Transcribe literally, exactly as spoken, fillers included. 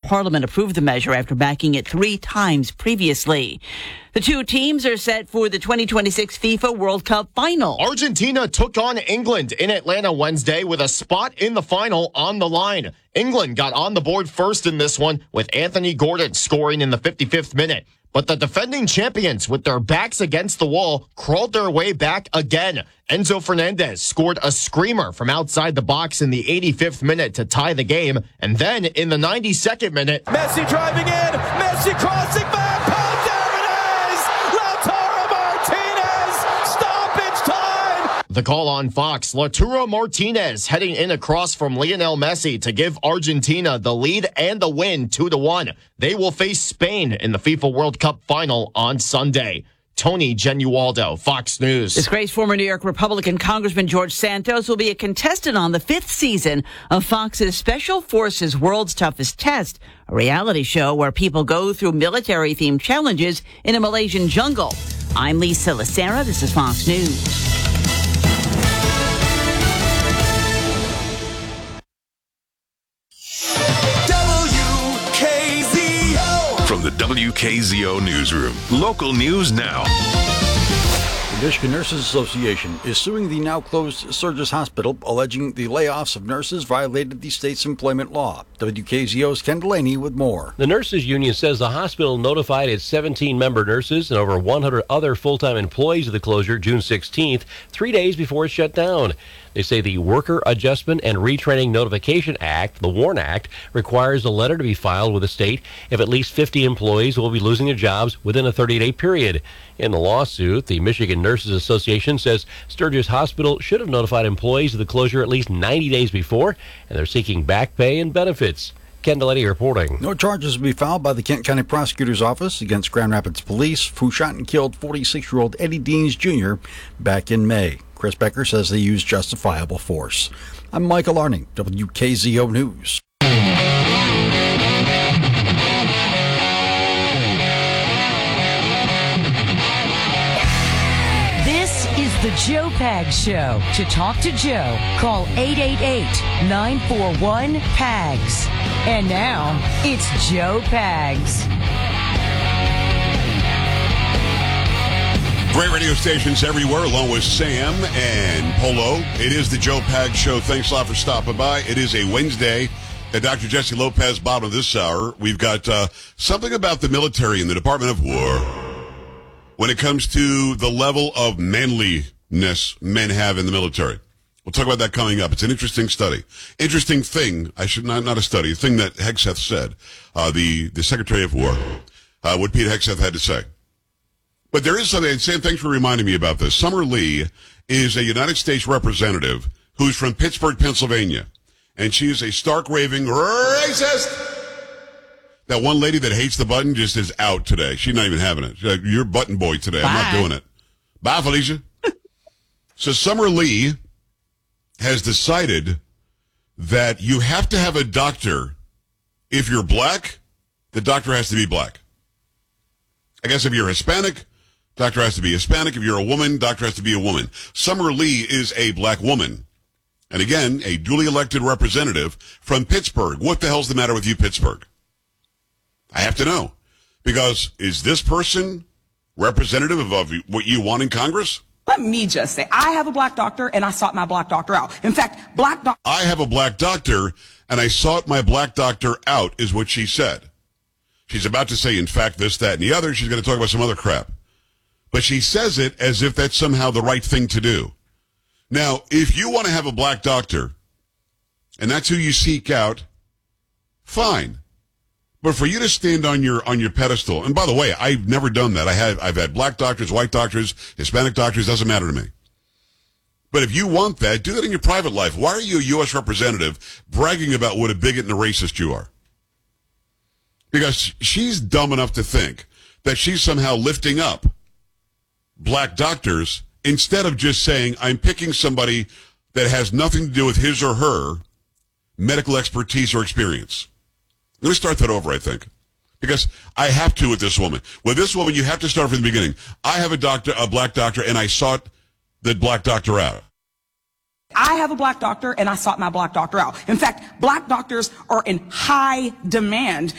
Parliament approved the measure after backing it three times previously. The two teams are set for the twenty twenty-six FIFA World Cup final. Argentina took on England in Atlanta Wednesday with a spot in the final on the line. England got on the board first in this one, with Anthony Gordon scoring in the fifty-fifth minute. But the defending champions, with their backs against the wall, crawled their way back again. Enzo Fernandez scored a screamer from outside the box in the eighty-fifth minute to tie the game. And then in the ninety-second minute, Messi driving in, Messi crossing back, oh, there it is! Lautaro Martinez, stoppage time! The call on Fox, Lautaro Martinez heading in across from Lionel Messi to give Argentina the lead and the win two to one. They will face Spain in the FIFA World Cup final on Sunday. Tony Genualdo, Fox News. Disgraced former New York Republican Congressman George Santos will be a contestant on the fifth season of Fox's Special Forces World's Toughest Test, a reality show where people go through military-themed challenges in a Malaysian jungle. I'm Lisa Lacera. This is Fox News. From the W K Z O Newsroom, local news now. The Michigan Nurses Association is suing the now-closed Sturgis Hospital, alleging the layoffs of nurses violated the state's employment law. W K Z O's Ken Delaney with more. The nurses union says the hospital notified its seventeen-member nurses and over one hundred other full-time employees of the closure June sixteenth, three days before it shut down. They say the Worker Adjustment and Retraining Notification Act, the WARN Act, requires a letter to be filed with the state if at least fifty employees will be losing their jobs within a thirty-day period. In the lawsuit, the Michigan Nurses Association says Sturgis Hospital should have notified employees of the closure at least ninety days before, and they're seeking back pay and benefits. Ken Delaney reporting. No charges will be filed by the Kent County Prosecutor's Office against Grand Rapids Police, who shot and killed forty-six-year-old Eddie Deans Junior back in May. Chris Becker says they used justifiable force. I'm Michael Arning, W K Z O News. This is the Joe Pags Show. To talk to Joe, call eight eight eight, nine four one, P A G S. And now, it's Joe Pags. Great radio stations everywhere, along with Sam and Polo. It is the Joe Pags Show. Thanks a lot for stopping by. It is a Wednesday. At Doctor Jesse Lopez, bottom of this hour, we've got uh, something about the military and the Department of War when it comes to the level of manliness men have in the military. We'll talk about that coming up. It's an interesting study. Interesting thing, I should not, not a study, a thing that Hegseth said, uh, the, the Secretary of War, uh, what Pete Hegseth had to say. But there is something, and Sam, thanks for reminding me about this. Summer Lee is a United States representative who's from Pittsburgh, Pennsylvania. And she is a stark raving racist. That one lady that hates the button just is out today. She's not even having it. She's like, you're button boy today. Bye. I'm not doing it. Bye, Felicia. So Summer Lee has decided that you have to have a doctor. If you're black, the doctor has to be black. I guess if you're Hispanic, doctor has to be Hispanic. If you're a woman, doctor has to be a woman. Summer Lee is a black woman. And again, a duly elected representative from Pittsburgh. What the hell's the matter with you, Pittsburgh? I have to know. Because is this person representative of what you want in Congress? Let me just say, I have a black doctor, and I sought my black doctor out. In fact, black doctor... I have a black doctor, and I sought my black doctor out, is what she said. She's about to say, in fact, this, that, and the other. She's going to talk about some other crap. But she says it as if that's somehow the right thing to do. Now, if you want to have a black doctor, and that's who you seek out, fine. But for you to stand on your on your pedestal, and by the way, I've never done that. I have I've had black doctors, white doctors, Hispanic doctors, doesn't matter to me. But if you want that, do that in your private life. Why are you a U S representative bragging about what a bigot and a racist you are? Because she's dumb enough to think that she's somehow lifting up black doctors instead of just saying, I'm picking somebody that has nothing to do with his or her medical expertise or experience. Let me start that over, I think. Because I have to with this woman. With this woman, you have to start from the beginning. I have a doctor, a black doctor, and I sought the black doctor out. I have a black doctor, and I sought my black doctor out. In fact, black doctors are in high demand